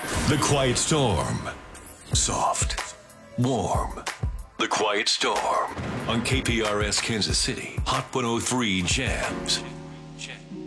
The Quiet Storm. Soft. Warm. The Quiet Storm. On KPRS Kansas City. Hot 103 Jams.